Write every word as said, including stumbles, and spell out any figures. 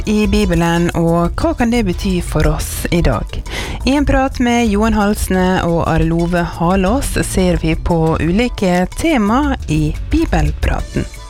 midt i Bibelen, og hva kan det bety for oss i dag? I en prat med Johan Halsne og Arlove Halås ser vi på ulike tema i Bibelpraten.